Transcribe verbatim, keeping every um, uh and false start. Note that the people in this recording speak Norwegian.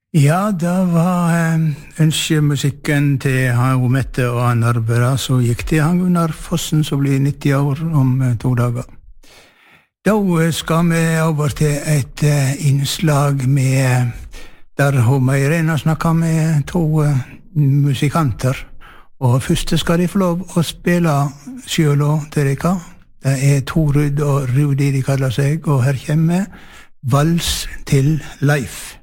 Ja, da var eh, ønskemusikken til han Mette og han Arbera, så gikk det han Gunnar Fossen, som blir nitti år om eh, to dager. Da skal vi over til et eh, innslag med, der hun Irena snakker med to eh, musikanter. Og først skal de få lov å spille selv og til dere. Det er Torud og Rudi de kaller seg, og her kommer Vals til Leif.